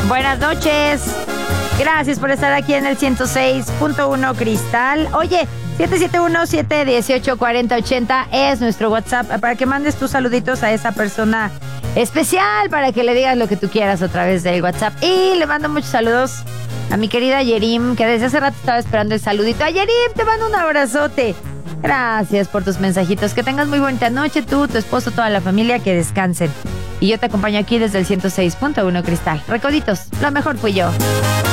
Buenas noches. Gracias por estar aquí en el 106.1 Cristal. Oye, 771-718-4080 es nuestro WhatsApp para que mandes tus saluditos a esa persona especial, para que le digas lo que tú quieras a través del WhatsApp. Y le mando muchos saludos a mi querida Yerim, que desde hace rato estaba esperando el saludito. A Yerim, te mando un abrazote. Gracias por tus mensajitos. Que tengas muy bonita noche, tú, tu esposo, toda la familia, que descansen. Y yo te acompaño aquí desde el 106.1 Cristal. Recoditos, lo mejor fui yo.